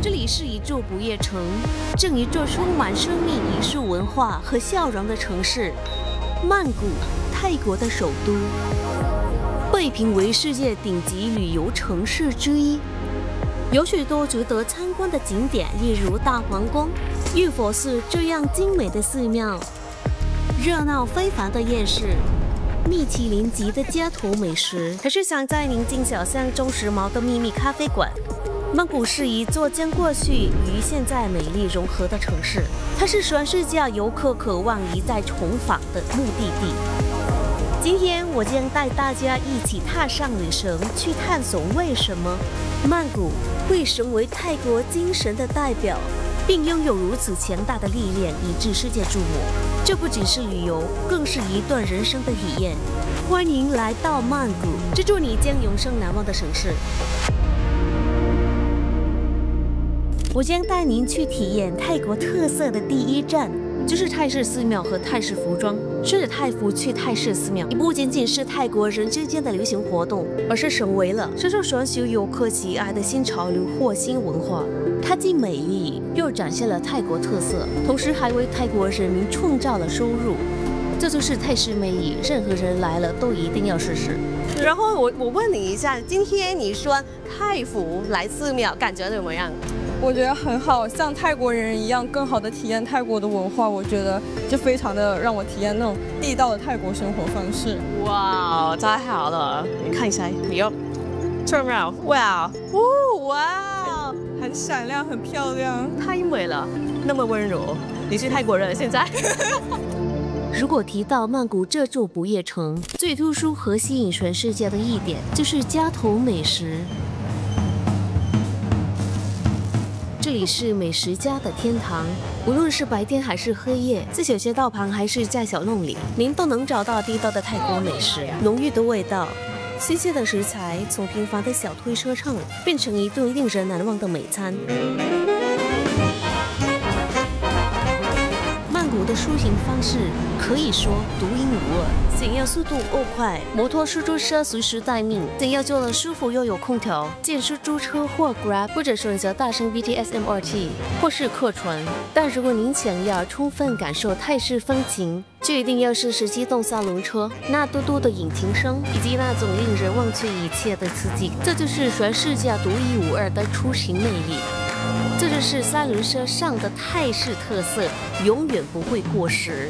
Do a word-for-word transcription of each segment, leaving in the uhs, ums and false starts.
这里是一座不夜城，正一座充满生命、艺术文化和笑容的城市——曼谷，泰国的首都，被评为世界顶级旅游城市之一。有许多值得参观的景点，例如大皇宫、玉佛寺这样精美的寺庙，热闹非凡的夜市。 米其林级的街头美食，还是想在宁静小巷中时髦的秘密咖啡馆。曼谷是一座将过去与现在美丽融合的城市，它是全世界游客渴望一再重访的目的地。今天我将带大家一起踏上旅程，去探索为什么曼谷会成为泰国精神的代表，并拥有如此强大的力量，以致世界瞩目。 这不仅是旅游，更是一段人生的体验。欢迎来到曼谷，这座你将永生难忘的城市。我将带您去体验泰国特色的第一站，就是泰式寺庙和泰式服装。穿着泰服去泰式寺庙，已不仅仅是泰国人之间的流行活动，而是成为了深受全球游客喜爱的新潮流或新文化。 它既美丽又展现了泰国特色，同时还为泰国人民创造了收入。这就是泰式魅力，任何人来了都一定要试试。然后我我问你一下，今天你穿泰服来寺庙，感觉怎么样？ 我觉得很好，像泰国人一样，更好的体验泰国的文化。我觉得就非常的让我体验那种地道的泰国生活方式。 哇，太好了！你看一下，你要 turn around， 哇哦，哇！ 很闪亮，很漂亮， 太美了，那么温柔。你是泰国人，现在。如果提到曼谷这座不夜城，最突出和吸引全世界的一点就是街头美食。这里是美食家的天堂，无论是白天还是黑夜，在小街道旁还是在小弄里，您都能找到地道的泰国美食，浓郁的味道。 新鲜的食材从平凡的小推车上变成一顿令人难忘的美餐。曼谷的出行方式可以说独一无二。想要速度又快，摩托出租车随时待命；想要坐得舒服又有空调，见出租车或 Grab， 或者选择大乘 B T S M R T 或是客船。但如果您想要充分感受泰式风情， 就一定要试试机动三轮车，那嘟嘟的引擎声，以及那种令人忘却一切的刺激，这就是全世界独一无二的出行魅力。这就是三轮车上的泰式特色，永远不会过时。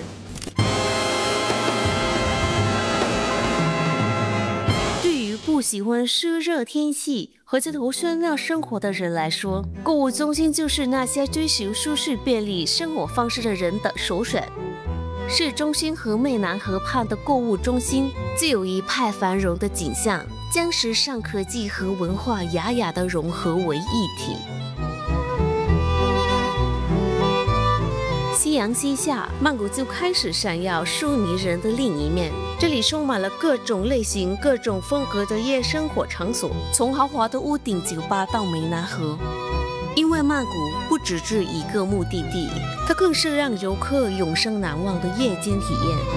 对于不喜欢湿热天气和街头喧闹生活的人来说，购物中心就是那些追求舒适便利生活方式的人的首选。 市中心和湄南河畔的购物中心，具有一派繁荣的景象，将时尚科技和文化雅雅的融合为一体。夕阳西下，曼谷就开始闪耀出迷人的另一面。这里充满了各种类型、各种风格的夜生活场所，从豪华的屋顶酒吧到湄南河。 因为曼谷不只是一个目的地，它更是让游客永生难忘的夜间体验。